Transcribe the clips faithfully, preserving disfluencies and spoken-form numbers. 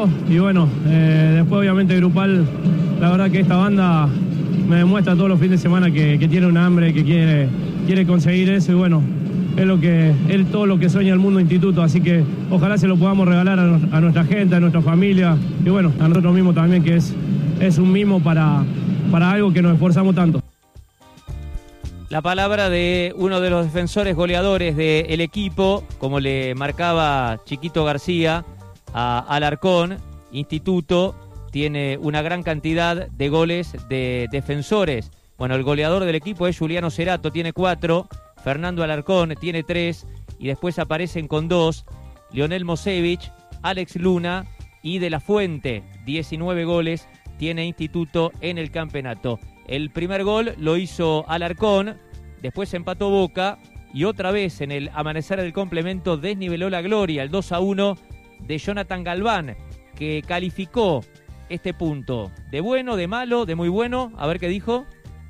partido y bueno, eh, después obviamente grupal, la verdad que esta banda me demuestra todos los fines de semana que, que tiene un hambre, que quiere, quiere conseguir eso y bueno, es lo que es todo lo que sueña el mundo instituto, así que ojalá se lo podamos regalar a, a nuestra gente, a nuestra familia y bueno, a nosotros mismos también, que es, es un mimo para, para algo que nos esforzamos tanto. La palabra de uno de los defensores goleadores del equipo, como le marcaba Chiquito García a Alarcón. Instituto tiene una gran cantidad de goles de defensores. Bueno, el goleador del equipo es Juliano Cerato, tiene cuatro, Fernando Alarcón tiene tres, y después aparecen con dos Lionel Mosevich, Alex Luna y De la Fuente. diecinueve goles tiene Instituto en el campeonato. El primer gol lo hizo Alarcón, después empató Boca y otra vez en el amanecer del complemento desniveló la gloria, el dos a uno de Jonathan Galván, que calificó este punto de bueno, de malo, de muy bueno. A ver qué dijo.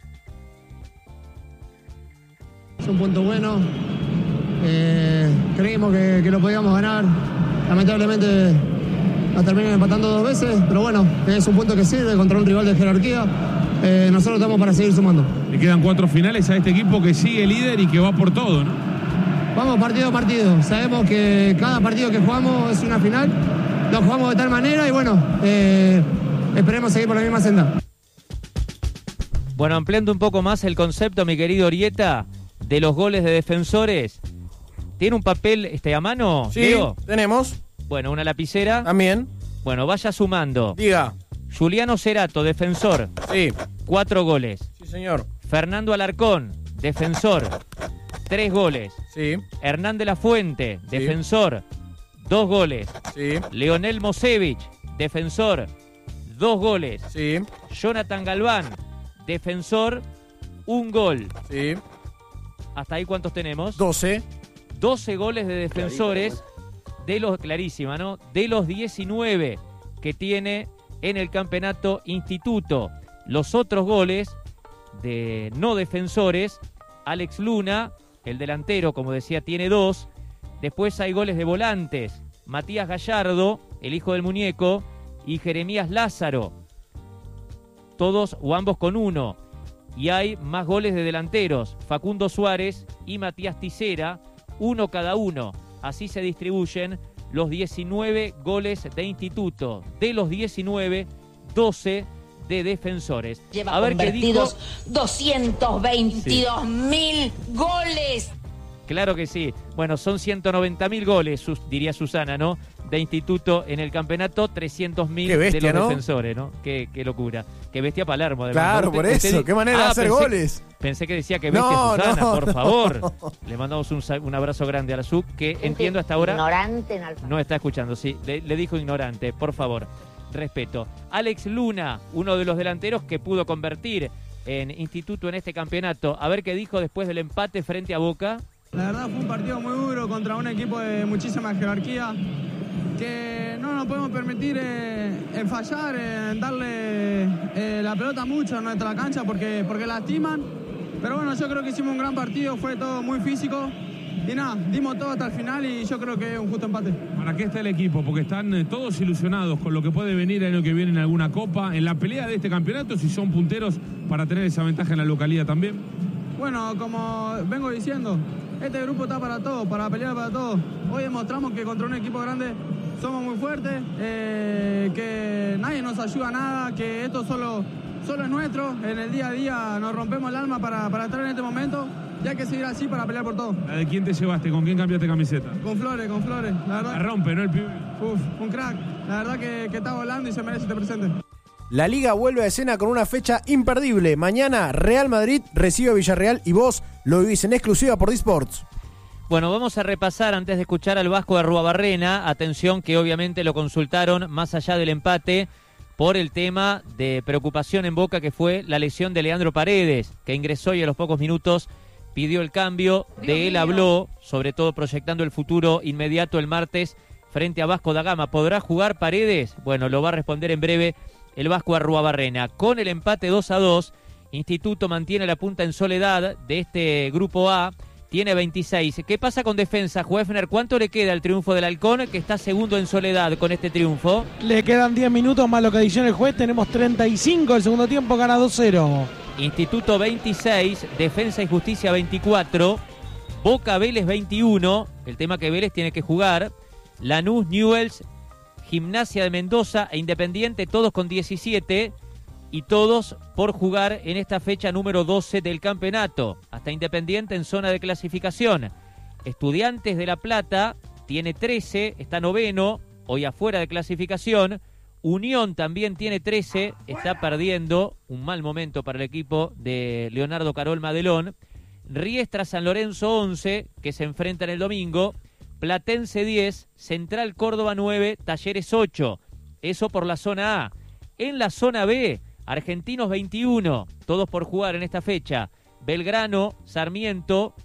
Es un punto bueno, eh, creímos que, que lo podíamos ganar, lamentablemente nos terminan empatando dos veces, pero bueno, es un punto que sirve contra un rival de jerarquía. Eh, nosotros estamos para seguir sumando. Le quedan cuatro finales a este equipo que sigue líder y que va por todo, ¿no? Vamos partido a partido. Sabemos que cada partido que jugamos es una final. Lo jugamos de tal manera y bueno, eh, esperemos seguir por la misma senda. Bueno, ampliando un poco más el concepto, mi querido Orieta, de los goles de defensores. ¿Tiene un papel este, a mano, Sí, Leo? tenemos. Bueno, una lapicera. También. Bueno, vaya sumando. Diga. Juliano Cerato, defensor. Sí. Cuatro goles. Sí, señor. Fernando Alarcón, defensor. Tres goles. Sí. Hernán de la Fuente, Sí. defensor. Dos goles. Sí. Leonel Mosevich, defensor. Dos goles. Sí. Jonathan Galván, defensor. Un gol. Sí. ¿Hasta ahí cuántos tenemos? doce. doce goles de defensores de los, clarísima, ¿no? De los diecinueve que tiene en el campeonato Instituto. Los otros goles de no defensores, Alex Luna, el delantero, como decía, tiene dos. Después hay goles de volantes, Matías Gallardo, el hijo del muñeco, y Jeremías Lázaro, todos o ambos con uno. Y hay más goles de delanteros, Facundo Suárez y Matías Tisera, uno cada uno. Así se distribuyen los diecinueve goles de Instituto. De los diecinueve, doce de defensores. Lleva a ver convertidos qué dijo. doscientos veintidós mil goles. Claro que sí. Bueno, son ciento noventa mil goles, sus, diría Susana, ¿no? De Instituto en el campeonato, trescientos mil de los ¿no? defensores, ¿no? Qué, qué locura. Qué bestia Palermo. Además. Claro, usted, por eso. usted... Qué manera ah, de hacer pensé, goles. Pensé que decía que bestia no, Susana, no, por no. favor. Le mandamos un, un abrazo grande a la sub, que Gente entiendo hasta ahora... Ignorante en alfa. No está escuchando, sí. Le, le dijo ignorante, por favor. Respeto. Alex Luna, uno de los delanteros que pudo convertir en Instituto en este campeonato. A ver qué dijo después del empate frente a Boca. La verdad fue un partido muy duro contra un equipo de muchísima jerarquía que no nos podemos permitir eh, en fallar, en darle eh, la pelota mucho en nuestra cancha porque, porque lastiman. Pero bueno, yo creo que hicimos un gran partido, fue todo muy físico y nada, dimos todo hasta el final y yo creo que es un justo empate. ¿Para qué está el equipo? Porque están eh, todos ilusionados con lo que puede venir el año que viene en alguna copa, en la pelea de este campeonato, si son punteros para tener esa ventaja en la localidad también. Bueno, como vengo diciendo, este grupo está para todo, para pelear para todo. Hoy demostramos que contra un equipo grande somos muy fuertes, eh, que nadie nos ayuda a nada, que esto solo, solo es nuestro. En el día a día nos rompemos el alma para, para estar en este momento y hay que seguir así para pelear por todo. ¿La de quién te llevaste? ¿Con quién cambiaste camiseta? Con Flores, con Flores. La verdad. La rompe, ¿no? El pibe. Uf, un crack. La verdad que, que está volando y se merece este presente. La Liga vuelve a escena con una fecha imperdible. Mañana Real Madrid recibe a Villarreal y vos lo vivís en exclusiva por Disports. Bueno, vamos a repasar antes de escuchar al Vasco de Arruabarrena. Atención que obviamente lo consultaron más allá del empate por el tema de preocupación en Boca que fue la lesión de Leandro Paredes, que ingresó y a los pocos minutos pidió el cambio. De él habló, sobre todo proyectando el futuro inmediato el martes frente a Vasco da Gama. ¿Podrá jugar Paredes? Bueno, lo va a responder en breve el Vasco Arruabarrena. Con el empate dos a dos, Instituto mantiene la punta en soledad de este grupo A. tiene veintiséis. ¿Qué pasa con Defensa, Juefner? ¿Cuánto le queda al triunfo del Halcón, que está segundo en Soledad con este triunfo? Le quedan diez minutos más lo que adiciona el juez. Tenemos treinta y cinco el segundo tiempo, gana dos cero. Instituto veintiséis, Defensa y Justicia veinticuatro, Boca Vélez veintiuno, el tema que Vélez tiene que jugar, Lanús, Newell's, Gimnasia de Mendoza e Independiente, todos con diecisiete, y todos por jugar en esta fecha número doce del campeonato. Hasta Independiente en zona de clasificación. Estudiantes de La Plata tiene trece, está noveno, hoy afuera de clasificación. Unión también tiene trece, está perdiendo, un mal momento para el equipo de Leonardo Carol Madelón. Riestra San Lorenzo once, que se enfrentan el domingo. Platense diez, Central Córdoba nueve, Talleres ocho. Eso por la zona A. En la zona B, Argentinos veintiuno, todos por jugar en esta fecha. Belgrano, Sarmiento,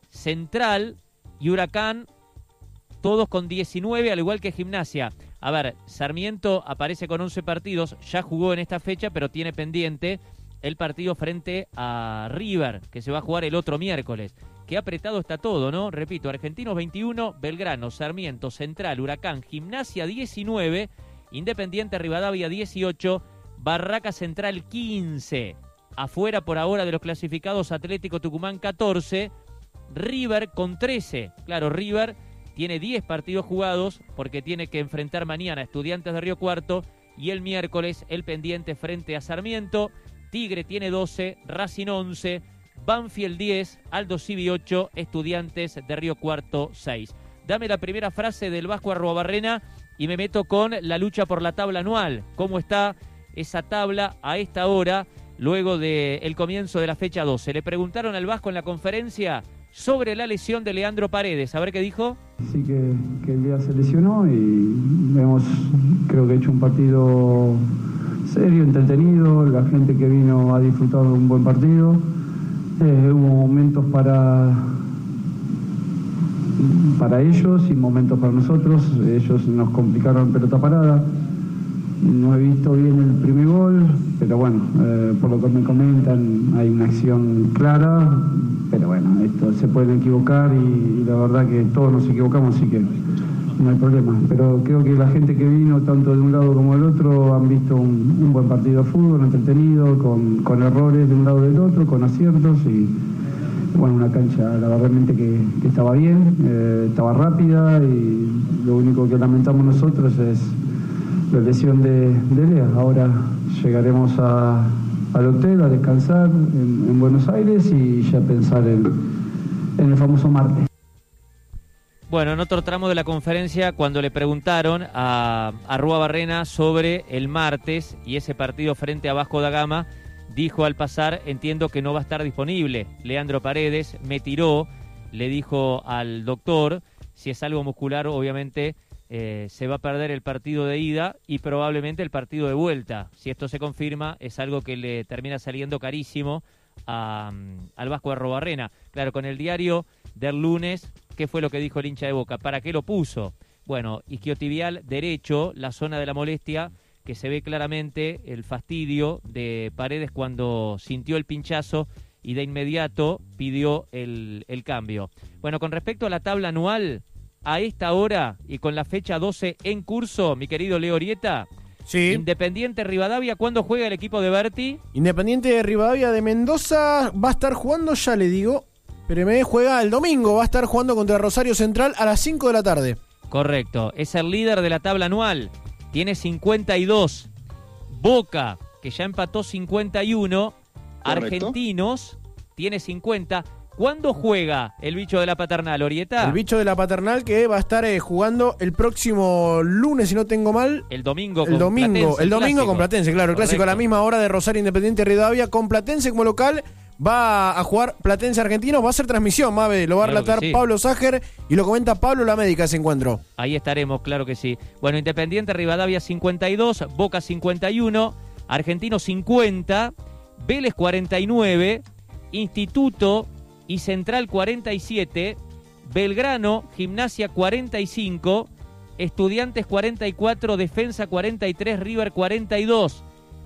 Central y Huracán, todos con diecinueve, al igual que Gimnasia. A ver, Sarmiento aparece con once partidos, ya jugó en esta fecha, pero tiene pendiente el partido frente a River, que se va a jugar el otro miércoles. Qué apretado está todo, ¿no? Repito, Argentinos veintiuno, Belgrano, Sarmiento, Central, Huracán, Gimnasia diecinueve, Independiente Rivadavia dieciocho, Barraca Central quince. Afuera por ahora de los clasificados, Atlético Tucumán catorce, River con trece. Claro, River tiene diez partidos jugados porque tiene que enfrentar mañana a Estudiantes de Río Cuarto y el miércoles el pendiente frente a Sarmiento. Tigre tiene doce, Racing once, Banfield diez, Aldo Civi ocho, Estudiantes de Río Cuarto seis. Dame la primera frase del Vasco Arruabarrena y me meto con la lucha por la tabla anual. ¿Cómo está esa tabla a esta hora, luego del comienzo de la fecha doce? Le preguntaron al Vasco en la conferencia sobre la lesión de Leandro Paredes. A ver qué dijo. Sí que, que el día se lesionó y hemos, creo que hecho un partido serio, entretenido. La gente que vino ha disfrutado de un buen partido. Eh, hubo momentos para, para ellos y momentos para nosotros. Ellos nos complicaron pelota parada. No he visto bien el primer gol, pero bueno, eh, por lo que me comentan hay una acción clara, pero bueno, esto se pueden equivocar y, y la verdad que todos nos equivocamos, así que no hay problema. Pero creo que la gente que vino, tanto de un lado como del otro, han visto un, un buen partido de fútbol, entretenido, con, con errores de un lado y del otro, con aciertos y bueno, una cancha la verdad realmente que, que estaba bien, eh, estaba rápida y lo único que lamentamos nosotros es la lesión de, de Lea. Ahora llegaremos a, al hotel a descansar en, en Buenos Aires y ya pensar en, en el famoso martes. Bueno, en otro tramo de la conferencia, cuando le preguntaron a Arruabarrena sobre el martes y ese partido frente a Vasco da Gama, dijo al pasar: entiendo que no va a estar disponible Leandro Paredes, me tiró, le dijo al doctor, si es algo muscular, obviamente Eh, se va a perder el partido de ida y probablemente el partido de vuelta. Si esto se confirma, es algo que le termina saliendo carísimo a, al Vasco Arruabarrena. Claro, con el diario del lunes, ¿qué fue lo que dijo el hincha de Boca? ¿Para qué lo puso? Bueno, isquiotibial derecho, la zona de la molestia, que se ve claramente el fastidio de Paredes cuando sintió el pinchazo y de inmediato pidió el, el cambio. Bueno, con respecto a la tabla anual, a esta hora y con la fecha doce en curso, mi querido Leo Orieta, sí. Independiente Rivadavia, ¿cuándo juega el equipo de Berti? Independiente de Rivadavia de Mendoza va a estar jugando, ya le digo, pero me juega el domingo, va a estar jugando contra Rosario Central a las cinco de la tarde. Correcto, es el líder de la tabla anual, tiene cincuenta y dos. Boca, que ya empató cincuenta y uno. Correcto. Argentinos, tiene cincuenta. ¿Cuándo juega el bicho de la Paternal, Orieta? El bicho de la Paternal que va a estar eh, jugando el próximo lunes, si no tengo mal. El domingo el con domingo, Platense. El domingo clásico. con Platense, claro. El clásico a la misma hora de Rosario Independiente Rivadavia. Con Platense como local va a jugar Platense Argentinos. Va a ser transmisión, Mabe. Lo va a Claro relatar sí. Pablo Ságer y lo comenta Pablo La Médica ese encuentro. Ahí estaremos, claro que sí. Bueno, Independiente Rivadavia cincuenta y dos, Boca cincuenta y uno, Argentinos cincuenta, Vélez cuarenta y nueve, Instituto y Central cuarenta y siete, Belgrano, Gimnasia cuarenta y cinco, Estudiantes cuarenta y cuatro, Defensa cuarenta y tres, River cuarenta y dos.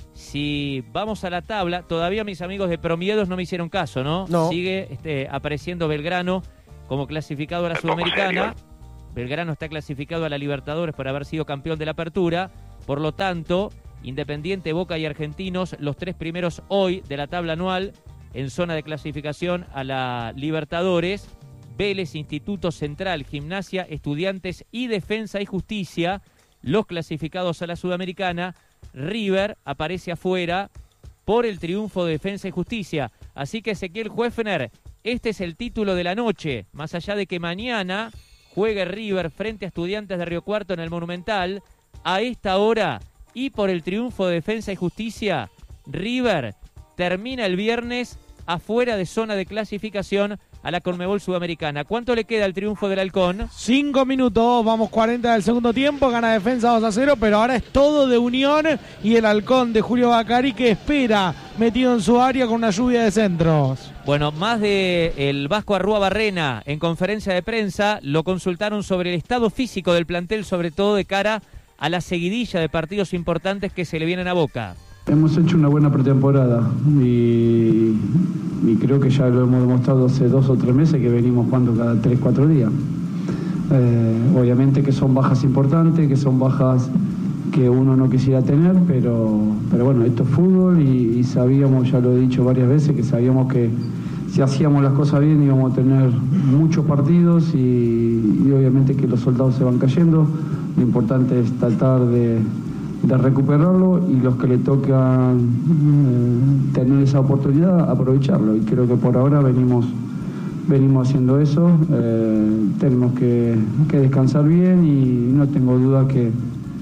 Si vamos a la tabla, todavía mis amigos de Promiedos no me hicieron caso, ¿no? No. Sigue este, apareciendo Belgrano como clasificado a la Sudamericana. Belgrano está clasificado a la Libertadores por haber sido campeón de la Apertura. Por lo tanto, Independiente, Boca y Argentinos, los tres primeros hoy de la tabla anual en zona de clasificación a la Libertadores. Vélez, Instituto Central, Gimnasia, Estudiantes y Defensa y Justicia, los clasificados a la Sudamericana. River aparece afuera por el triunfo de Defensa y Justicia. Así que Ezequiel Huefner, este es el título de la noche, más allá de que mañana juegue River frente a Estudiantes de Río Cuarto en el Monumental. A esta hora y por el triunfo de Defensa y Justicia, River termina el viernes afuera de zona de clasificación a la Conmebol Sudamericana. ¿Cuánto le queda al triunfo del Halcón? Cinco minutos, vamos cuarenta del segundo tiempo, gana Defensa dos a cero, pero ahora es todo de Unión y el Halcón de Julio Bacari que espera metido en su área con una lluvia de centros. Bueno, más de el Vasco Arrúa Barrena en conferencia de prensa lo consultaron sobre el estado físico del plantel, sobre todo de cara a la seguidilla de partidos importantes que se le vienen a Boca. Hemos hecho una buena pretemporada y, y creo que ya lo hemos demostrado hace dos o tres meses que venimos jugando cada tres, cuatro días. Eh, obviamente que son bajas importantes, que son bajas que uno no quisiera tener, pero, pero bueno, esto es fútbol y, y sabíamos, ya lo he dicho varias veces, que sabíamos que si hacíamos las cosas bien íbamos a tener muchos partidos y, y obviamente que los soldados se van cayendo. Lo importante es tratar de... de recuperarlo y los que le tocan eh, tener esa oportunidad, aprovecharlo. Y creo que por ahora venimos venimos haciendo eso. Eh, tenemos que, que descansar bien y no tengo duda que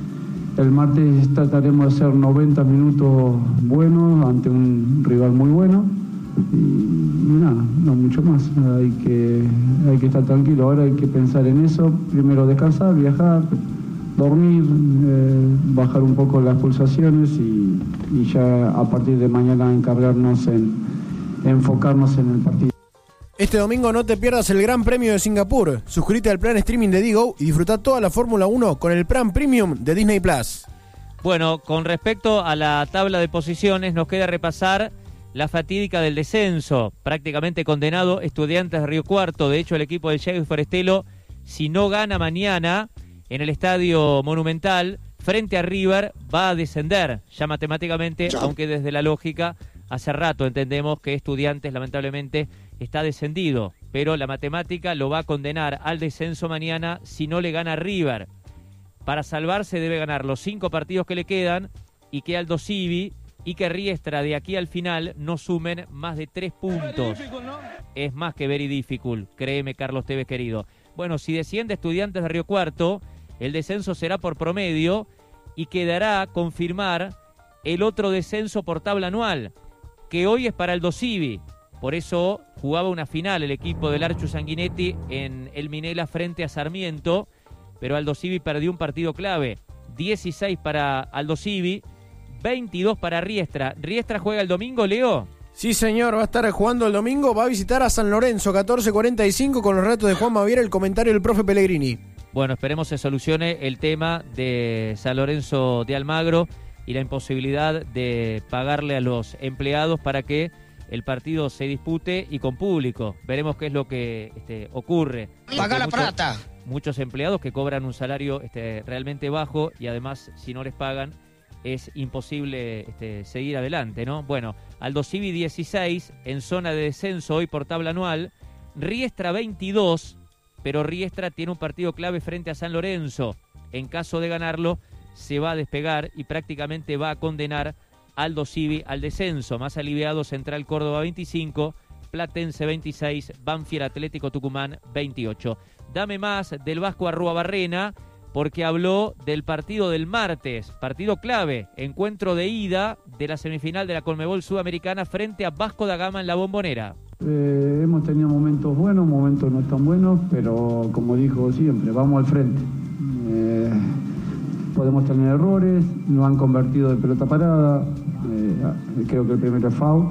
el martes trataremos de hacer noventa minutos buenos ante un rival muy bueno. Y, y nada, no mucho más. Hay que, hay que estar tranquilo. Ahora hay que pensar en eso. Primero descansar, viajar, dormir, eh, bajar un poco las pulsaciones y, y ya a partir de mañana encargarnos en enfocarnos en el partido. Este domingo no te pierdas el Gran Premio de Singapur. Suscríbete al plan streaming de Digo y disfruta toda la Fórmula uno con el plan Premium de Disney Plus. Bueno, con respecto a la tabla de posiciones, nos queda repasar la fatídica del descenso. Prácticamente condenado Estudiantes de Río Cuarto. De hecho, el equipo del Diego Forestelo, si no gana mañana en el Estadio Monumental, frente a River, va a descender ya matemáticamente, aunque desde la lógica, hace rato entendemos que Estudiantes lamentablemente está descendido, pero la matemática lo va a condenar al descenso mañana si no le gana River. Para salvarse debe ganar los cinco partidos que le quedan y que Aldo Civi y que Riestra de aquí al final no sumen más de tres puntos. Es más que very difficult, créeme Carlos Tevez querido. Bueno, si desciende Estudiantes de Río Cuarto, el descenso será por promedio y quedará confirmar el otro descenso por tabla anual, que hoy es para Aldo Civi. Por eso jugaba una final el equipo del Archu Sanguinetti en el Minela frente a Sarmiento, pero Aldo Civi perdió un partido clave. dieciséis para Aldo Civi, veintidós para Riestra. ¿Riestra juega el domingo, Leo? Sí, señor, va a estar jugando el domingo, va a visitar a San Lorenzo, catorce cuarenta y cinco, con los relatos de Juan Maviera, el comentario del profe Pellegrini. Bueno, esperemos se solucione el tema de San Lorenzo de Almagro y la imposibilidad de pagarle a los empleados para que el partido se dispute y con público. Veremos qué es lo que este, ocurre. ¡Paga la muchos, plata! Muchos empleados que cobran un salario este, realmente bajo y además si no les pagan es imposible este, seguir adelante, ¿no? Bueno, Aldo Civi dieciséis en zona de descenso hoy por tabla anual, Riestra veintidós, pero Riestra tiene un partido clave frente a San Lorenzo. En caso de ganarlo, se va a despegar y prácticamente va a condenar Aldo Civi al descenso. Más aliviado Central Córdoba veinticinco, Platense veintiséis, Banfield Atlético Tucumán veintiocho. Dame más del Vasco Arrúa Barrena, porque habló del partido del martes, partido clave, encuentro de ida de la semifinal de la Conmebol Sudamericana frente a Vasco da Gama en la Bombonera. Eh, hemos tenido momentos buenos, momentos no tan buenos, pero como dijo siempre, vamos al frente. Eh, podemos tener errores, nos han convertido de pelota parada, eh, creo que el primero es foul,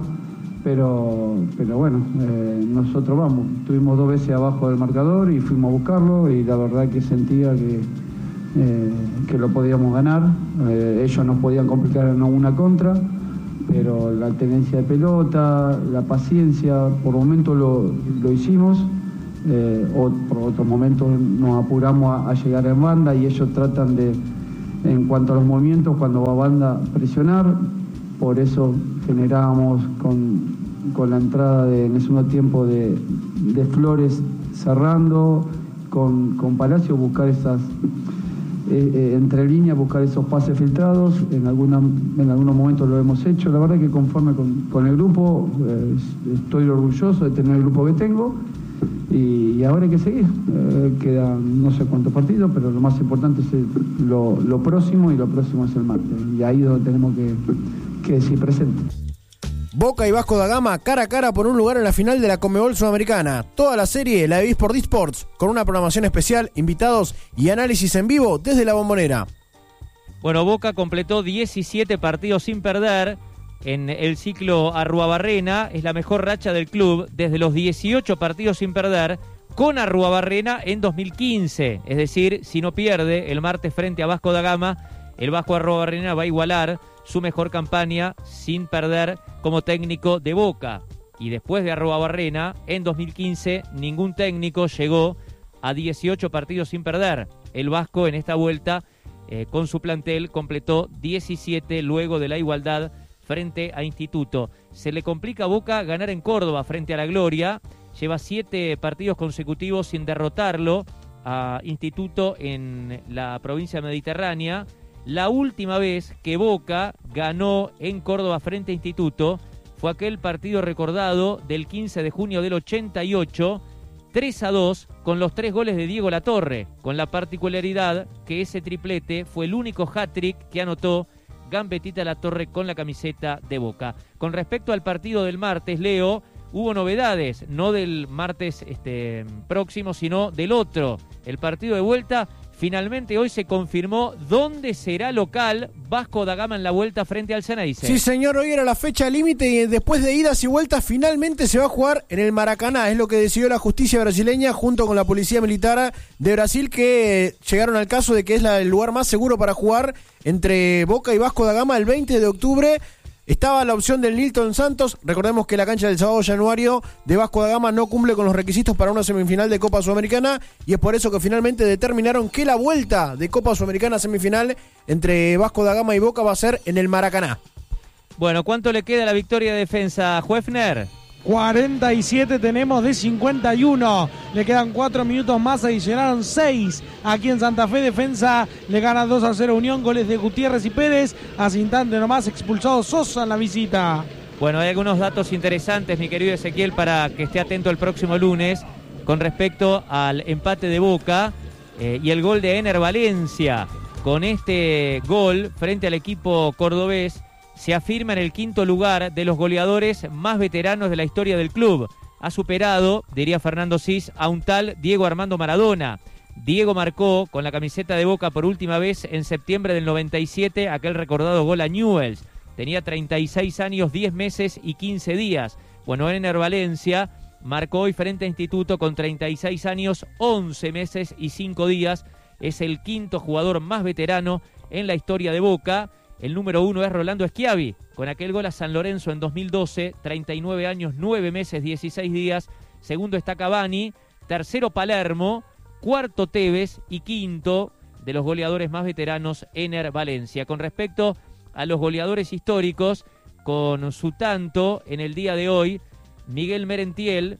pero, pero bueno, eh, nosotros vamos. Estuvimos dos veces abajo del marcador y fuimos a buscarlo y la verdad que sentía que, eh, que lo podíamos ganar. Eh, ellos nos podían complicar en una contra, pero la tenencia de pelota, la paciencia, por momentos lo, lo hicimos. eh, o por otros momentos nos apuramos a, a llegar en banda y ellos tratan de, en cuanto a los movimientos, cuando va banda, presionar. Por eso generábamos con, con la entrada de, en el segundo tiempo de, de Flores cerrando, con, con Palacio buscar esas, eh, eh, entre líneas, buscar esos pases filtrados. En, alguna, en algunos momentos lo hemos hecho. La verdad que conforme con, con el grupo, eh, estoy orgulloso de tener el grupo que tengo. Y, y ahora hay que seguir. Eh, quedan no sé cuántos partidos, pero lo más importante es el, lo, lo próximo, y lo próximo es el martes. Y ahí es donde tenemos que, que decir presente. Boca y Vasco da Gama cara a cara por un lugar en la final de la Conmebol Sudamericana. Toda la serie la vivís por D-Sports, con una programación especial, invitados y análisis en vivo desde la Bombonera. Bueno, Boca completó diecisiete partidos sin perder en el ciclo Arruabarrena. Es la mejor racha del club desde los dieciocho partidos sin perder con Arruabarrena en dos mil quince. Es decir, si no pierde el martes frente a Vasco da Gama, el Vasco Arruabarrena va a igualar su mejor campaña sin perder como técnico de Boca. Y después de Arruabarrena, en dos mil quince, ningún técnico llegó a dieciocho partidos sin perder. El Vasco en esta vuelta, eh, con su plantel, completó diecisiete luego de la igualdad frente a Instituto. Se le complica a Boca ganar en Córdoba frente a la Gloria. Lleva siete partidos consecutivos sin derrotarlo a Instituto en la provincia mediterránea. La última vez que Boca ganó en Córdoba frente a Instituto fue aquel partido recordado del quince de junio del ochenta y ocho, tres a dos, con los tres goles de Diego Latorre, con la particularidad que ese triplete fue el único hat-trick que anotó Gambetita Latorre con la camiseta de Boca. Con respecto al partido del martes, Leo, hubo novedades, no del martes este, próximo, sino del otro. El partido de vuelta, finalmente hoy se confirmó dónde será local Vasco da Gama en la vuelta frente al Ceneice. Sí, señor, hoy era la fecha límite y después de idas y vueltas finalmente se va a jugar en el Maracaná. Es lo que decidió la justicia brasileña junto con la policía militar de Brasil, que llegaron al caso de que es la, el lugar más seguro para jugar entre Boca y Vasco da Gama el veinte de octubre. Estaba la opción del Nilton Santos. Recordemos que la cancha del sábado Januario de Vasco da Gama no cumple con los requisitos para una semifinal de Copa Sudamericana, y es por eso que finalmente determinaron que la vuelta de Copa Sudamericana semifinal entre Vasco da Gama y Boca va a ser en el Maracaná. Bueno, ¿cuánto le queda a la victoria de Defensa, Juefner? cuarenta y siete tenemos de cincuenta y uno. Le quedan cuatro minutos más, adicionaron seis. Aquí en Santa Fe, Defensa le gana dos a cero Unión, goles de Gutiérrez y Pérez. Hace instante nomás expulsado Sosa en la visita. Bueno, hay algunos datos interesantes, mi querido Ezequiel, para que esté atento el próximo lunes con respecto al empate de Boca eh, y el gol de Ener Valencia. Con este gol frente al equipo cordobés, se afirma en el quinto lugar de los goleadores más veteranos de la historia del club. Ha superado, diría Fernando Cis, a un tal Diego Armando Maradona. Diego marcó con la camiseta de Boca por última vez en septiembre del noventa y siete aquel recordado gol a Newell's. Tenía treinta y seis años, diez meses y quince días. Bueno, Ener Valencia marcó hoy frente a Instituto con treinta y seis años, once meses y cinco días. Es el quinto jugador más veterano en la historia de Boca. El número uno es Rolando Schiavi, con aquel gol a San Lorenzo en dos mil doce, treinta y nueve años, nueve meses, dieciséis días. Segundo está Cavani, tercero Palermo, cuarto Tevez y quinto de los goleadores más veteranos, Ener Valencia. Con respecto a los goleadores históricos, con su tanto en el día de hoy, Miguel Merentiel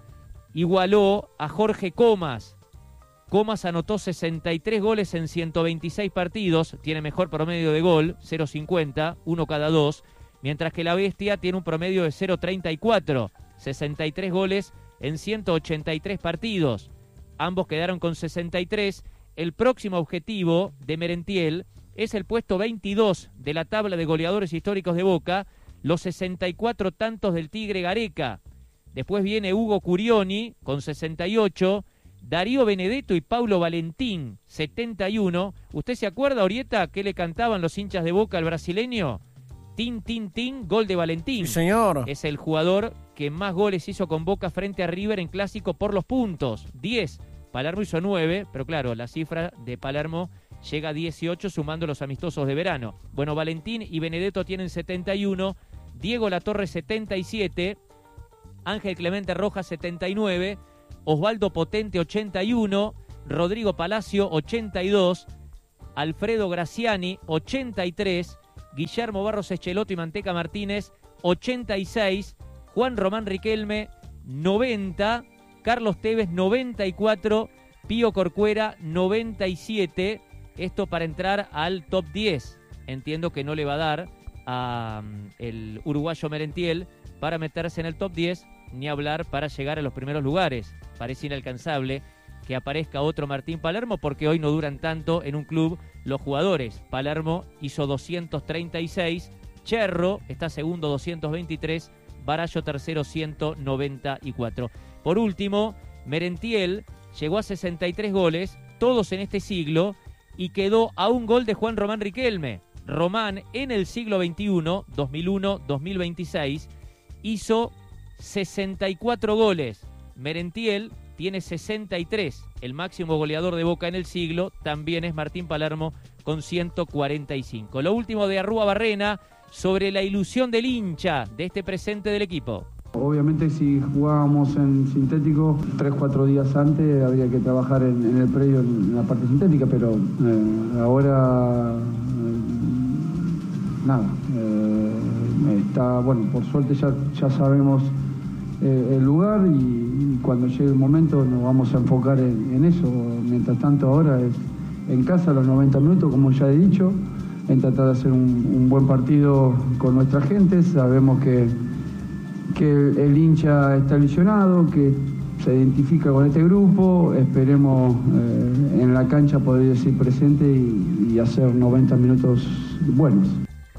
igualó a Jorge Comas. Comas anotó sesenta y tres goles en ciento veintiséis partidos, tiene mejor promedio de gol, cero punto cincuenta, uno cada dos, mientras que la Bestia tiene un promedio de cero punto treinta y cuatro, sesenta y tres goles en ciento ochenta y tres partidos. Ambos quedaron con sesenta y tres. El próximo objetivo de Merentiel es el puesto veintidós de la tabla de goleadores históricos de Boca, los sesenta y cuatro tantos del Tigre Gareca. Después viene Hugo Curioni con sesenta y ocho, Darío Benedetto y Paulo Valentín, setenta y uno. ¿Usted se acuerda, Orieta, qué le cantaban los hinchas de Boca al brasileño? Tin, tin, tin, gol de Valentín. Sí, señor. Es el jugador que más goles hizo con Boca frente a River en Clásico por los puntos, diez. Palermo hizo nueve, pero claro, la cifra de Palermo llega a dieciocho sumando los amistosos de verano. Bueno, Valentín y Benedetto tienen setenta y uno, Diego Latorre setenta y siete, Ángel Clemente Rojas setenta y nueve, Osvaldo Potente ochenta y uno, Rodrigo Palacio ochenta y dos, Alfredo Graciani ochenta y tres, Guillermo Barros Echeloto y Manteca Martínez ochenta y seis, Juan Román Riquelme noventa, Carlos Tevez noventa y cuatro, Pío Corcuera noventa y siete. Esto para entrar al top diez. Entiendo que no le va a dar a um, el uruguayo Merentiel para meterse en el top diez, ni hablar para llegar a los primeros lugares. Parece inalcanzable que aparezca otro Martín Palermo, porque hoy no duran tanto en un club los jugadores. Palermo hizo doscientos treinta y seis, Cherro está segundo doscientos veintitrés, Barallo tercero ciento noventa y cuatro. Por último, Merentiel llegó a sesenta y tres goles, todos en este siglo, y quedó a un gol de Juan Román Riquelme. Román en el siglo veintiuno, dos mil uno dos mil veintiséis, hizo sesenta y cuatro goles. Merentiel tiene sesenta y tres. El máximo goleador de Boca en el siglo también es Martín Palermo con ciento cuarenta y cinco. Lo último de Arrúa Barrena sobre la ilusión del hincha de este presente del equipo. Obviamente si jugábamos en sintético, tres, cuatro días antes habría que trabajar en, en el predio, en la parte sintética, pero eh, ahora eh, nada. Eh, está, bueno, por suerte ya, ya sabemos eh, el lugar y, y cuando llegue el momento nos vamos a enfocar en, en eso. Mientras tanto ahora es en casa los noventa minutos, como ya he dicho, en tratar de hacer un, un buen partido con nuestra gente. Sabemos que que el hincha está ilusionado, que se identifica con este grupo. Esperemos eh, en la cancha poder decir presente y, y hacer noventa minutos buenos.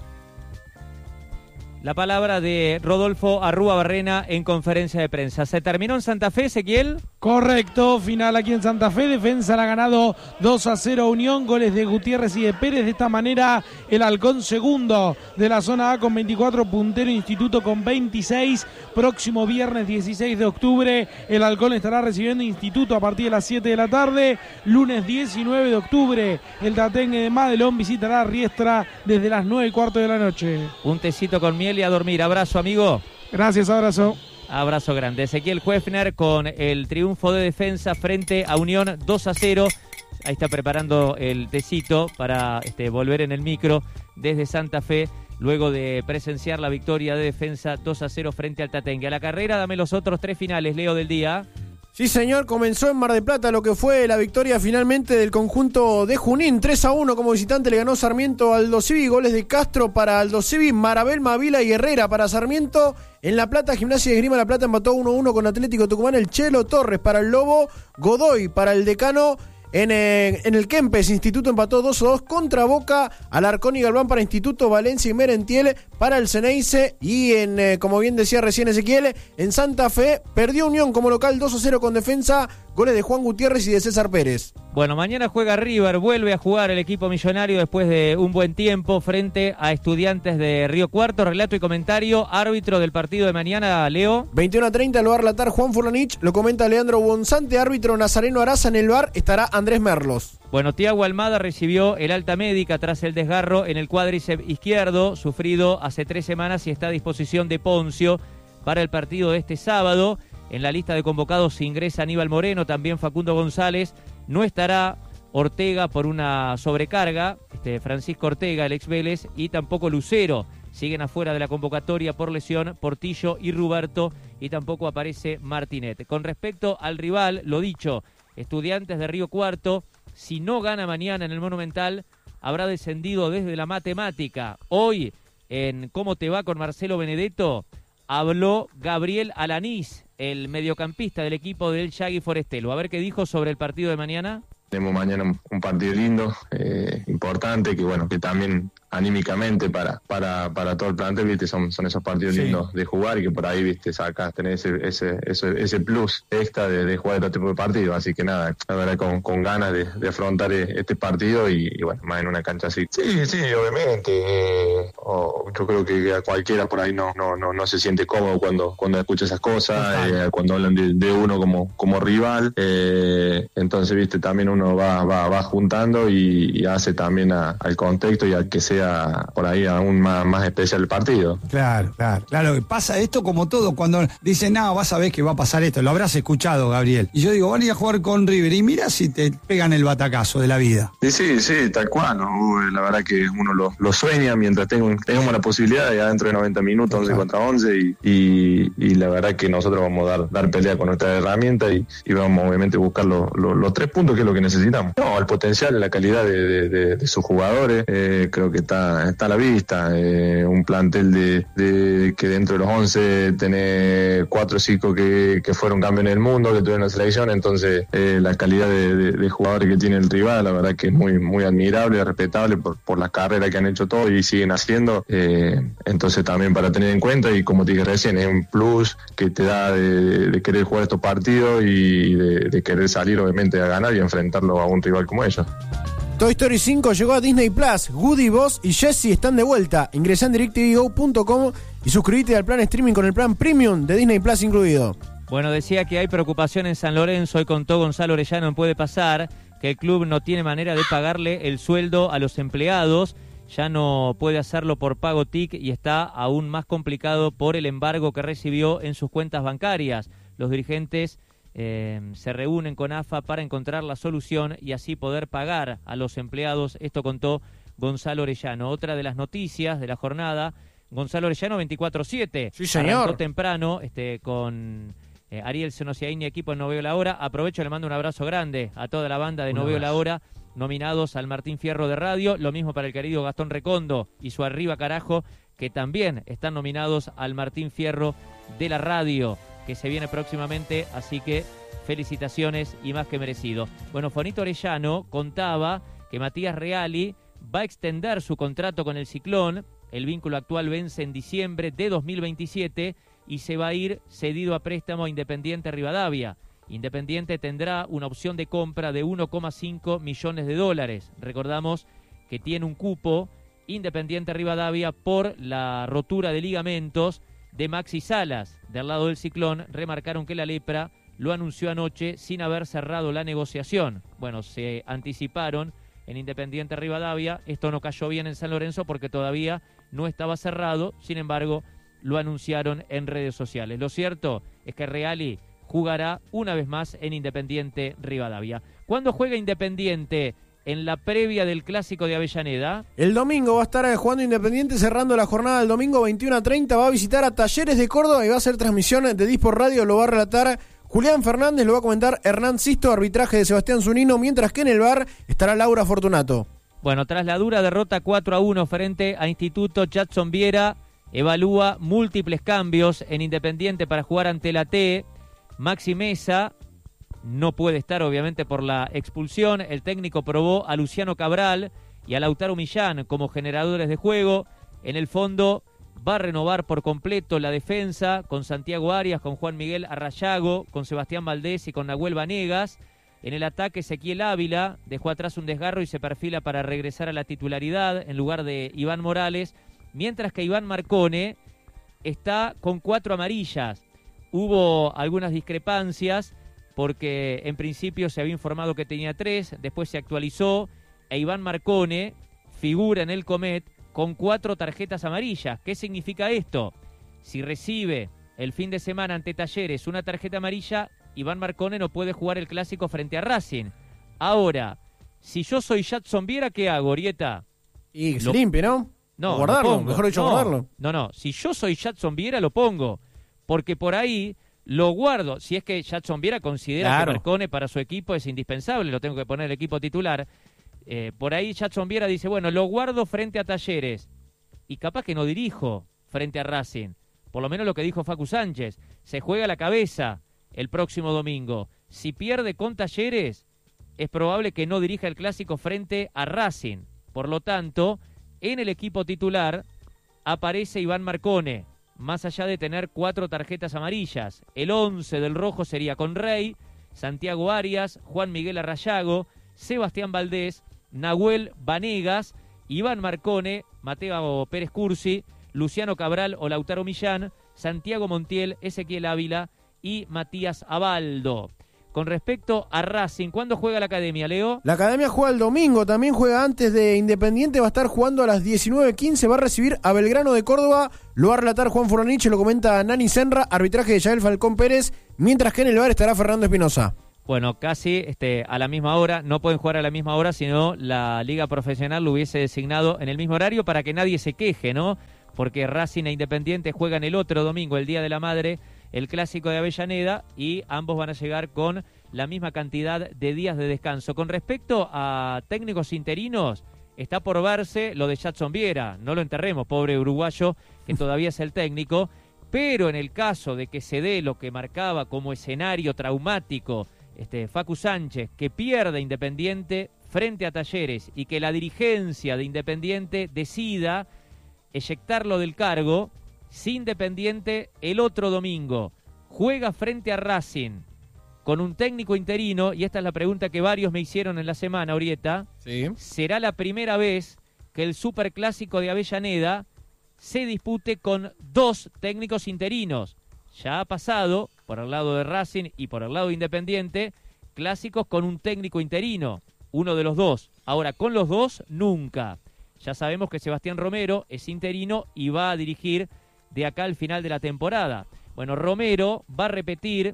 La palabra de Rodolfo Arrúa Barrena en conferencia de prensa. ¿Se terminó en Santa Fe, Ezequiel? Correcto, final aquí en Santa Fe. Defensa la ha ganado dos a cero Unión, goles de Gutiérrez y de Pérez. De esta manera el Halcón segundo de la zona A con veinticuatro, puntero Instituto con veintiséis. Próximo viernes dieciséis de octubre el Halcón estará recibiendo Instituto a partir de las siete de la tarde. Lunes diecinueve de octubre el Tatengue de Madelón visitará a Riestra desde las nueve y cuarto de la noche. Un tecito con miel y a dormir. Abrazo, amigo. Gracias, abrazo. Abrazo grande. Ezequiel Huefner con el triunfo de Defensa frente a Unión dos a cero. Ahí está preparando el tecito para este, volver en el micro desde Santa Fe, luego de presenciar la victoria de Defensa dos a cero frente al Tatengue. A la carrera, dame los otros tres finales, Leo, del día. Sí, señor, comenzó en Mar del Plata lo que fue la victoria finalmente del conjunto de Junín. tres a uno como visitante le ganó Sarmiento a Aldo Civi, goles de Castro para Aldo Civi, Marabel, Mavila y Herrera para Sarmiento. En La Plata, Gimnasia de Esgrima La Plata empató uno a uno con Atlético Tucumán, el Chelo Torres para el Lobo, Godoy para el Decano. En, eh, en el Kempes, Instituto empató dos a dos contra Boca, Alarcón y Galván para Instituto, Valencia y Merentiel para el Ceneice. Y en, eh, como bien decía recién Ezequiel, en Santa Fe perdió Unión como local dos a cero con Defensa, goles de Juan Gutiérrez y de César Pérez. Bueno, mañana juega River, vuelve a jugar el equipo millonario después de un buen tiempo frente a Estudiantes de Río Cuarto. Relato y comentario, árbitro del partido de mañana, Leo. veintiuno a treinta lo va a relatar Juan Furlanich, lo comenta Leandro Bonzante, árbitro Nazareno Araza. En el V A R estará Andrés Merlos. Bueno, Tiago Almada recibió el alta médica tras el desgarro en el cuádriceps izquierdo, sufrido hace tres semanas, y está a disposición de Poncio para el partido de este sábado. En la lista de convocados ingresa Aníbal Moreno, también Facundo González. No estará Ortega por una sobrecarga, este Francisco Ortega, el ex Vélez, y tampoco Lucero. Siguen afuera de la convocatoria por lesión Portillo y Ruberto, y tampoco aparece Martinet. Con respecto al rival, lo dicho, Estudiantes de Río Cuarto, si no gana mañana en el Monumental, habrá descendido desde la matemática. Hoy, en ¿Cómo te va con Marcelo Benedetto?, habló Gabriel Alanís, el mediocampista del equipo del Yagui Forestelo. A ver qué dijo sobre el partido de mañana. Tenemos mañana un partido lindo, eh, importante, que bueno, que también anímicamente para para para todo el plantel, viste, son son esos partidos sí. lindos de jugar, y que por ahí, viste, sacas, tenés ese ese ese, ese plus extra de, de jugar otro tipo de partido. Así que nada, la verdad, con, con ganas de, de afrontar este partido y, y bueno, más en una cancha así. Sí, sí, obviamente. Eh, oh, yo creo que a cualquiera por ahí no no no no se siente cómodo cuando cuando escucha esas cosas, eh, cuando hablan de, de uno como como rival. Eh, entonces, viste, también uno va va va juntando y, y hace también a, al contexto y al que sea todavía por ahí aún más, más especial el partido. Claro, claro, claro. Pasa esto como todo, cuando dicen, no, vas a ver que va a pasar esto, lo habrás escuchado, Gabriel. Y yo digo, van a ir a jugar con River y mira si te pegan el batacazo de la vida. Sí, sí, sí, tal cual, ¿no? La verdad que uno lo, lo sueña mientras tengo, tengamos la posibilidad de dentro de noventa minutos, once contra once, y, y, y la verdad que nosotros vamos a dar, dar pelea con nuestra herramienta y, y vamos obviamente a buscar lo, lo, los tres puntos, que es lo que necesitamos. No, el potencial, la calidad de, de, de, de sus jugadores, eh, creo que está, está a la vista. Eh, un plantel de, de que dentro de los once tiene cuatro o cinco que, que fueron campeones del mundo, que tuvieron la selección, entonces eh, la calidad de, de, de jugadores que tiene el rival, la verdad que es muy, muy admirable, respetable por, por la carrera que han hecho todos y siguen haciendo. Eh, entonces también para tener en cuenta, y como te dije recién, es un plus que te da de, de querer jugar estos partidos y de, de querer salir obviamente a ganar y enfrentarlo a un rival como ellos. Toy Story cinco llegó a Disney Plus. Woody, Buzz y Jessie están de vuelta. Ingresá en direct t v go punto com y suscríbete al plan streaming con el plan Premium de Disney Plus incluido. Bueno, decía que hay preocupación en San Lorenzo. Hoy contó Gonzalo Orellano en Puede Pasar que el club no tiene manera de pagarle el sueldo a los empleados. Ya no puede hacerlo por pago T I C y está aún más complicado por el embargo que recibió en sus cuentas bancarias. Los dirigentes eh, se reúnen con A F A para encontrar la solución y así poder pagar a los empleados. Esto contó Gonzalo Orellano. Otra de las noticias de la jornada, Gonzalo Orellano veinticuatro siete. Sí, señor. Arrancó temprano este, con eh, Ariel Senosiaini, equipo en No Veo la Hora. Aprovecho y le mando un abrazo grande a toda la banda de No Veo la Hora, nominados al Martín Fierro de Radio. Lo mismo para el querido Gastón Recondo y su Arriba Carajo, que también están nominados al Martín Fierro de la Radio, que se viene próximamente, así que felicitaciones y más que merecido. Bueno, Fonito Orellano contaba que Matías Reali va a extender su contrato con el Ciclón. El vínculo actual vence en diciembre de dos mil veintisiete y se va a ir cedido a préstamo a Independiente Rivadavia. Independiente tendrá una opción de compra de uno coma cinco millones de dólares. Recordamos que tiene un cupo Independiente Rivadavia por la rotura de ligamentos de Maxi Salas. Del lado del Ciclón remarcaron que la Lepra lo anunció anoche sin haber cerrado la negociación. Bueno, se anticiparon en Independiente Rivadavia. Esto no cayó bien en San Lorenzo porque todavía no estaba cerrado. Sin embargo, lo anunciaron en redes sociales. Lo cierto es que Reali jugará una vez más en Independiente Rivadavia. ¿Cuándo juega Independiente en la previa del Clásico de Avellaneda? El domingo va a estar jugando Independiente, cerrando la jornada del domingo veintiuno a treinta. Va a visitar a Talleres de Córdoba y va a hacer transmisión de Disport Radio. Lo va a relatar Julián Fernández, lo va a comentar Hernán Sisto, arbitraje de Sebastián Zunino, mientras que en el V A R estará Laura Fortunato. Bueno, tras la dura derrota cuatro a uno frente a Instituto, Jadson Viera evalúa múltiples cambios en Independiente para jugar ante la T. Maxi Mesa no puede estar, obviamente, por la expulsión. El técnico probó a Luciano Cabral y a Lautaro Millán como generadores de juego. En el fondo va a renovar por completo la defensa con Santiago Arias, con Juan Miguel Arrayago, con Sebastián Valdés y con Nahuel Vanegas. En el ataque, Ezequiel Ávila dejó atrás un desgarro y se perfila para regresar a la titularidad en lugar de Iván Morales, mientras que Iván Marcone está con cuatro amarillas. Hubo algunas discrepancias porque en principio se había informado que tenía tres, después se actualizó e Iván Marcone figura en el Comet con cuatro tarjetas amarillas. ¿Qué significa esto? Si recibe el fin de semana ante Talleres una tarjeta amarilla, Iván Marcone no puede jugar el Clásico frente a Racing. Ahora, si yo soy Jadson Viera, ¿qué hago, Orieta? Y que se Lo... limpie, ¿no? No, o guardarlo, lo pongo. mejor dicho, no, guardarlo. No, no, si yo soy Jadson Viera, lo pongo. Porque por ahí lo guardo. Si es que Jadson Viera considera Claro. que Marcone para su equipo es indispensable, lo tengo que poner el equipo titular. Eh, por ahí Jadson Viera dice, bueno, lo guardo frente a Talleres. Y capaz que no dirijo frente a Racing. Por lo menos lo que dijo Facu Sánchez. Se juega la cabeza el próximo domingo. Si pierde con Talleres, es probable que no dirija el Clásico frente a Racing. Por lo tanto, en el equipo titular aparece Iván Marcone, más allá de tener cuatro tarjetas amarillas. El once del rojo sería Conrey, Santiago Arias, Juan Miguel Arrayago, Sebastián Valdés, Nahuel Vanegas, Iván Marcone, Mateo Pérez Cursi, Luciano Cabral o Lautaro Millán, Santiago Montiel, Ezequiel Ávila y Matías Abaldo. Con respecto a Racing, ¿cuándo juega la Academia, Leo? La Academia juega el domingo, también juega antes de Independiente, va a estar jugando a las diecinueve quince, va a recibir a Belgrano de Córdoba, lo va a relatar Juan Foronich, lo comenta Nani Senra, arbitraje de Yael Falcón Pérez, mientras que en el V A R estará Fernando Espinosa. Bueno, casi este, a la misma hora, no pueden jugar a la misma hora, sino la Liga Profesional lo hubiese designado en el mismo horario para que nadie se queje, ¿no? Porque Racing e Independiente juegan el otro domingo, el Día de la Madre, el Clásico de Avellaneda, y ambos van a llegar con la misma cantidad de días de descanso. Con respecto a técnicos interinos, está por verse lo de Jadson Viera. No lo enterremos, pobre uruguayo, que todavía es el técnico, pero en el caso de que se dé lo que marcaba como escenario traumático este, Facu Sánchez, que pierde Independiente frente a Talleres y que la dirigencia de Independiente decida eyectarlo del cargo, si Independiente el otro domingo juega frente a Racing con un técnico interino, y esta es la pregunta que varios me hicieron en la semana, Orieta, sí. será la primera vez que el Superclásico de Avellaneda se dispute con dos técnicos interinos. Ya ha pasado, por el lado de Racing y por el lado de Independiente, clásicos con un técnico interino, uno de los dos. Ahora, con los dos, nunca. Ya sabemos que Sebastián Romero es interino y va a dirigir de acá al final de la temporada. Bueno, Romero va a repetir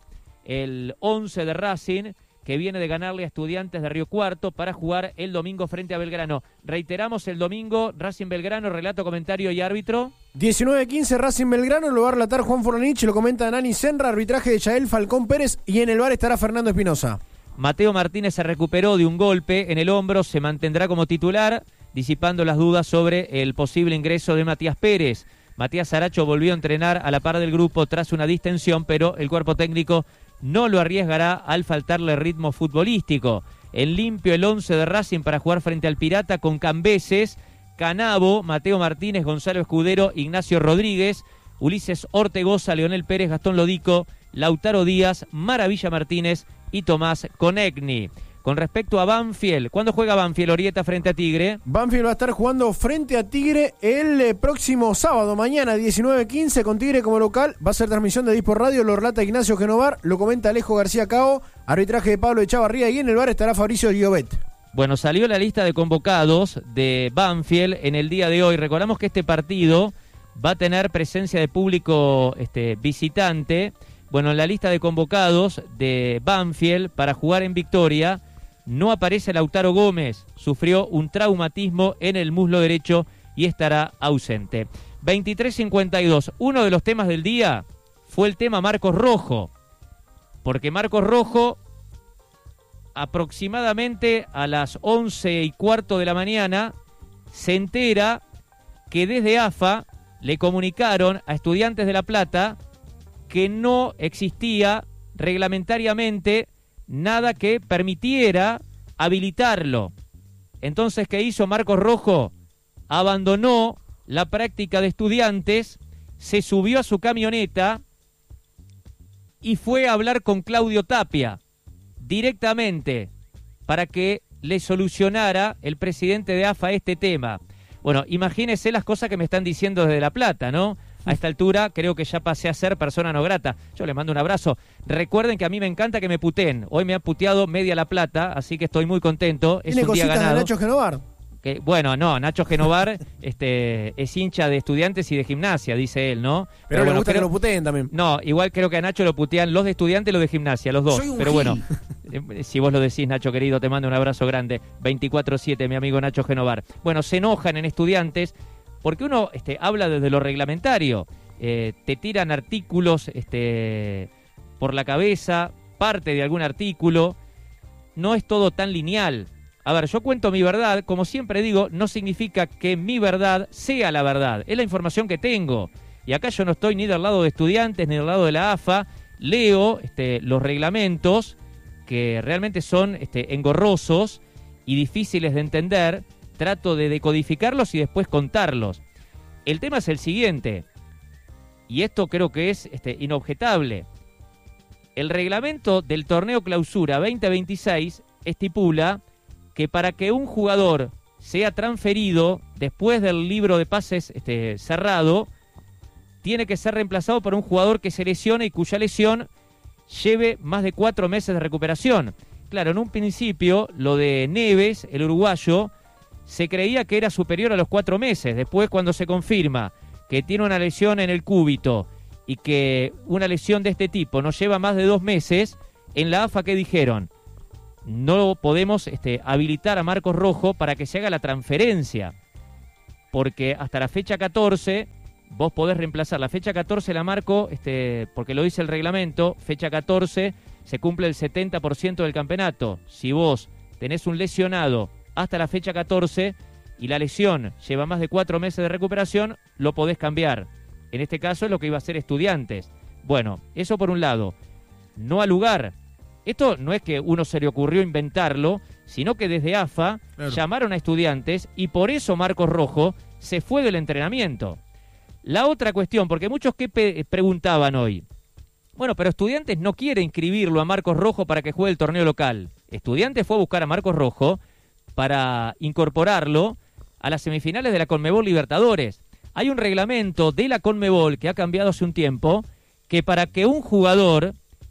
el once de Racing, que viene de ganarle a Estudiantes de Río Cuarto para jugar el domingo frente a Belgrano. Reiteramos el domingo, Racing Belgrano, relato, comentario y árbitro. diecinueve quince Racing Belgrano, lo va a relatar Juan Foronich, lo comenta Nani Senra, arbitraje de Yael Falcón Pérez, y en el V A R estará Fernando Espinosa. Mateo Martínez se recuperó de un golpe en el hombro, se mantendrá como titular, disipando las dudas sobre el posible ingreso de Matías Pérez. Matías Aracho volvió a entrenar a la par del grupo tras una distensión, pero el cuerpo técnico no lo arriesgará al faltarle ritmo futbolístico. En limpio el once de Racing para jugar frente al Pirata con Cambeses, Canabo, Mateo Martínez, Gonzalo Escudero, Ignacio Rodríguez, Ulises Ortegoza, Leonel Pérez, Gastón Lodico, Lautaro Díaz, Maravilla Martínez y Tomás Conegni. Con respecto a Banfield, ¿cuándo juega Banfield, Orieta, frente a Tigre? Banfield va a estar jugando frente a Tigre el eh, próximo sábado, mañana, diecinueve quince, con Tigre como local. Va a ser transmisión de Dispo Radio, lo relata Ignacio Genovar, lo comenta Alejo García Cao, arbitraje de Pablo Echavarría, y en el V A R estará Fabricio Giobet. Bueno, salió la lista de convocados de Banfield en el día de hoy. Recordamos que este partido va a tener presencia de público este, visitante. Bueno, en la lista de convocados de Banfield para jugar en Victoria no aparece Lautaro Gómez, sufrió un traumatismo en el muslo derecho y estará ausente. veintitrés cincuenta y dos, uno de los temas del día fue el tema Marcos Rojo, porque Marcos Rojo aproximadamente a las once y cuarto de la mañana se entera que desde A F A le comunicaron a Estudiantes de La Plata que no existía reglamentariamente nada que permitiera habilitarlo. Entonces, ¿qué hizo Marcos Rojo? Abandonó la práctica de Estudiantes, se subió a su camioneta y fue a hablar con Claudio Tapia directamente para que le solucionara el presidente de A F A este tema. Bueno, imagínense las cosas que me están diciendo desde La Plata, ¿no? A esta altura creo que ya pasé a ser persona no grata. Yo les mando un abrazo. Recuerden que a mí me encanta que me puteen. Hoy me ha puteado media La Plata, así que estoy muy contento. Es un día ganado. De Nacho Genovar? Que, bueno, no, Nacho Genovar este, es hincha de Estudiantes y de Gimnasia, dice él, ¿no? Pero, Pero le bueno, gusta creo, que lo puteen también. No, igual creo que a Nacho lo putean los de Estudiantes y los de Gimnasia, los dos. Soy un Pero gil. bueno, eh, si vos lo decís, Nacho querido, te mando un abrazo grande. veinticuatro siete, mi amigo Nacho Genovar. Bueno, se enojan en Estudiantes porque uno este, habla desde lo reglamentario. Eh, te tiran artículos este, por la cabeza, parte de algún artículo. No es todo tan lineal. A ver, yo cuento mi verdad, como siempre digo, no significa que mi verdad sea la verdad, es la información que tengo. Y acá yo no estoy ni del lado de Estudiantes, ni del lado de la A F A, leo este, los reglamentos que realmente son este, engorrosos y difíciles de entender, trato de decodificarlos y después contarlos. El tema es el siguiente, y esto creo que es este, inobjetable. El reglamento del torneo clausura veinte veintiséis estipula que para que un jugador sea transferido después del libro de pases este, cerrado, tiene que ser reemplazado por un jugador que se lesione y cuya lesión lleve más de cuatro meses de recuperación. Claro, en un principio, lo de Neves, el uruguayo, se creía que era superior a los cuatro meses. Después, cuando se confirma que tiene una lesión en el cúbito y que una lesión de este tipo no lleva más de dos meses, en la A F A, ¿qué dijeron? No podemos este, habilitar a Marcos Rojo para que se haga la transferencia, porque hasta la fecha catorce vos podés reemplazar. La fecha catorce la marco, este, porque lo dice el reglamento, fecha catorce se cumple el setenta por ciento del campeonato. Si vos tenés un lesionado hasta la fecha catorce y la lesión lleva más de cuatro meses de recuperación, lo podés cambiar. En este caso es lo que iba a ser Estudiantes. Bueno, eso por un lado. No al lugar. Esto no es que uno se le ocurrió inventarlo, sino que desde A F A claro. llamaron a Estudiantes y por eso Marcos Rojo se fue del entrenamiento. La otra cuestión, porque muchos que pe- preguntaban hoy, bueno, pero Estudiantes no quiere inscribirlo a Marcos Rojo para que juegue el torneo local. Estudiantes fue a buscar a Marcos Rojo para incorporarlo a las semifinales de la Conmebol Libertadores. Hay un reglamento de la Conmebol que ha cambiado hace un tiempo, que para que un jugador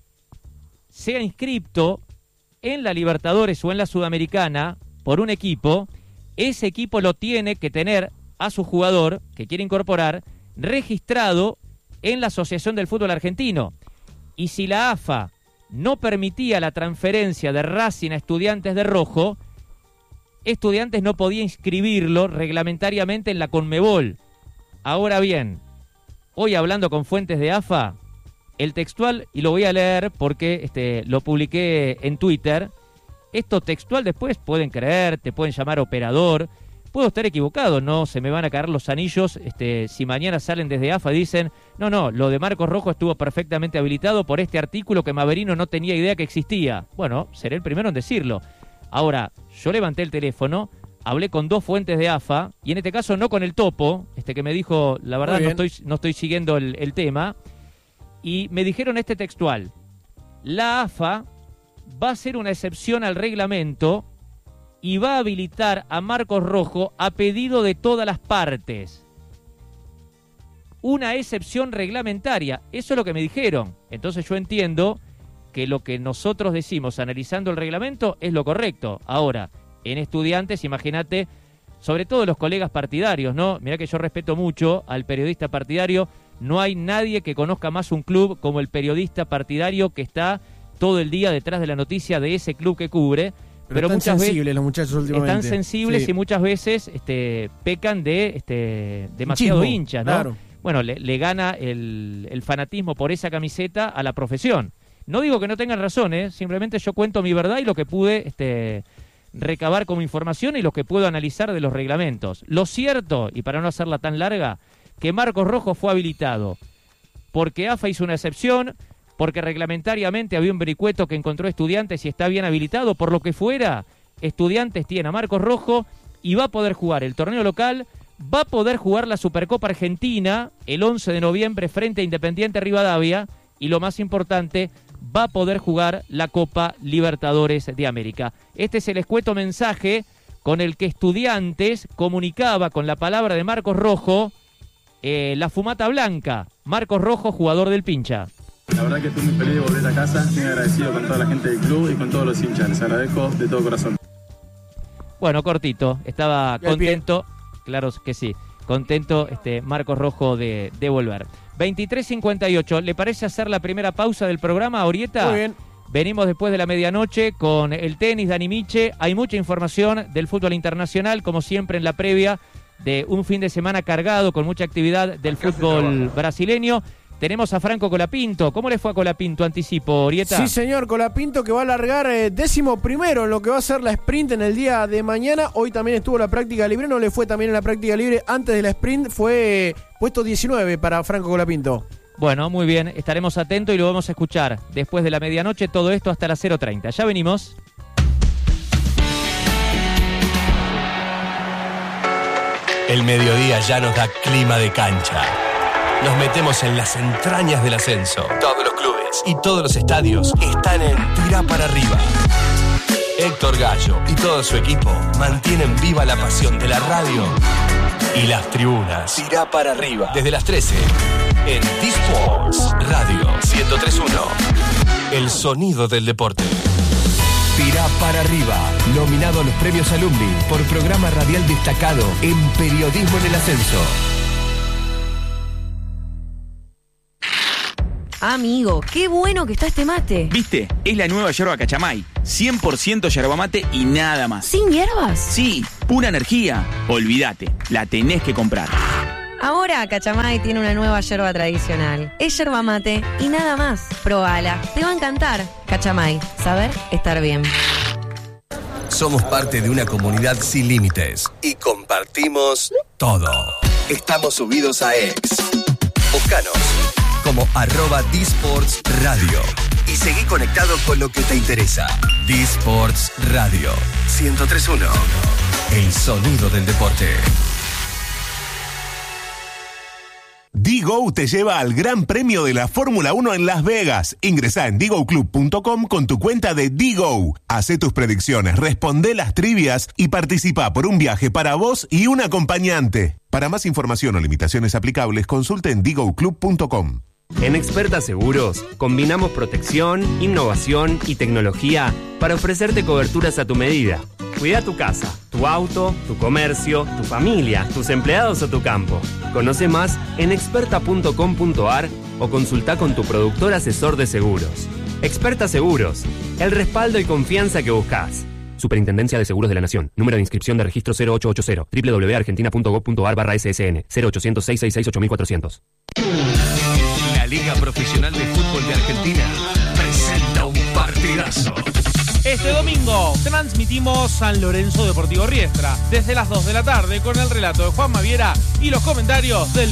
sea inscripto en la Libertadores o en la Sudamericana por un equipo, ese equipo lo tiene que tener a su jugador que quiere incorporar registrado en la Asociación del Fútbol Argentino. Y si la A F A no permitía la transferencia de Racing a Estudiantes de Rojo, Estudiantes no podía inscribirlo reglamentariamente en la Conmebol. Ahora bien, hoy hablando con fuentes de A F A, el textual, y lo voy a leer porque este, lo publiqué en Twitter, esto textual después pueden creer, te pueden llamar operador, puedo estar equivocado, no se me van a caer los anillos este, si mañana salen desde A F A y dicen, no, no, lo de Marcos Rojo estuvo perfectamente habilitado por este artículo que Maverino no tenía idea que existía. Bueno, seré el primero en decirlo. Ahora, yo levanté el teléfono, hablé con dos fuentes de A F A, y en este caso no con el Topo, este que me dijo, la verdad no estoy, no estoy siguiendo el, el tema, y me dijeron este textual: la A F A va a hacer una excepción al reglamento y va a habilitar a Marcos Rojo a pedido de todas las partes. Una excepción reglamentaria, eso es lo que me dijeron. Entonces yo entiendo que lo que nosotros decimos analizando el reglamento es lo correcto. Ahora, en Estudiantes, imagínate, sobre todo los colegas partidarios, ¿no? Mirá que yo respeto mucho al periodista partidario. No hay nadie que conozca más un club como el periodista partidario que está todo el día detrás de la noticia de ese club que cubre. Pero, pero están muchas sensibles veces los muchachos últimamente. Están sensibles, sí. Y muchas veces este, pecan de este, demasiado Chismo, hinchas, ¿no? Claro. Bueno, le, le gana el, el fanatismo por esa camiseta a la profesión. No digo que no tengan razón, ¿eh? Simplemente yo cuento mi verdad y lo que pude este, recabar como información y lo que puedo analizar de los reglamentos. Lo cierto, y para no hacerla tan larga, que Marcos Rojo fue habilitado porque A F A hizo una excepción, porque reglamentariamente había un vericueto que encontró Estudiantes y está bien habilitado, por lo que fuera, Estudiantes tiene a Marcos Rojo y va a poder jugar el torneo local, va a poder jugar la Supercopa Argentina el once de noviembre frente a Independiente Rivadavia y lo más importante, va a poder jugar la Copa Libertadores de América. Este es el escueto mensaje con el que Estudiantes comunicaba con la palabra de Marcos Rojo eh, la fumata blanca. Marcos Rojo, jugador del Pincha. La verdad que estoy muy feliz de volver a casa, muy agradecido con toda la gente del club y con todos los hinchas. Les agradezco de todo corazón. Bueno, cortito, estaba contento, claro que sí, contento este Marcos Rojo de, de volver. veintitrés cincuenta y ocho, ¿le parece hacer la primera pausa del programa, Orieta? Muy bien. Venimos después de la medianoche con el tenis, Dani Miche. Hay mucha información del fútbol internacional, como siempre en la previa de un fin de semana cargado con mucha actividad del fútbol brasileño. Tenemos a Franco Colapinto. ¿Cómo le fue a Colapinto? Anticipo, Orieta. Sí, señor, Colapinto que va a largar eh, décimo primero en lo que va a ser la sprint en el día de mañana. Hoy también estuvo la práctica libre, no le fue también en la práctica libre antes de la sprint. Fue eh, puesto diecinueve para Franco Colapinto. Bueno, muy bien, estaremos atentos y lo vamos a escuchar después de la medianoche. Todo esto hasta las cero treinta. Ya venimos. El mediodía ya nos da clima de cancha. Nos metemos en las entrañas del ascenso. Todos los clubes y todos los estadios están en Tirá para arriba. Héctor Gallo y todo su equipo mantienen viva la pasión de la radio y las tribunas. Tirá para arriba. Desde las trece, en D-Sports Radio ciento tres punto uno. El sonido del deporte. Tirá para arriba. Nominado a los premios Alumni por programa radial destacado en periodismo en el ascenso. Amigo, qué bueno que está este mate. ¿Viste? Es la nueva yerba Cachamay. cien por ciento yerba mate y nada más. ¿Sin hierbas? Sí, pura energía. Olvídate, la tenés que comprar. Ahora Cachamay tiene una nueva yerba tradicional. Es yerba mate y nada más. Probala, te va a encantar. Cachamay, saber estar bien. Somos parte de una comunidad sin límites y compartimos todo. Estamos subidos a X. Búscanos como arroba D-Sports Radio y seguí conectado con lo que te interesa. D-Sports Radio ciento tres punto uno. El sonido del deporte. D-Go te lleva al Gran Premio de la Fórmula uno en Las Vegas. Ingresá en digo club punto com con tu cuenta de D-Go. Hacé tus predicciones, responde las trivias y participa por un viaje para vos y un acompañante. Para más información o limitaciones aplicables, consulte en digo club punto com. En Experta Seguros, combinamos protección, innovación y tecnología para ofrecerte coberturas a tu medida. Cuida tu casa, tu auto, tu comercio, tu familia, tus empleados o tu campo. Conoce más en experta punto com punto a r o consulta con tu productor asesor de seguros. Experta Seguros, el respaldo y confianza que buscas. Superintendencia de Seguros de la Nación. Número de inscripción de registro cero ocho ocho cero. doble u doble u doble u punto argentina punto gob punto a r barra S S N. cero ochocientos, seiscientos sesenta y seis, ocho mil cuatrocientos. La Liga Profesional de Fútbol de Argentina presenta un partidazo. Este domingo transmitimos San Lorenzo Deportivo Riestra desde las dos de la tarde con el relato de Juan Maviera y los comentarios del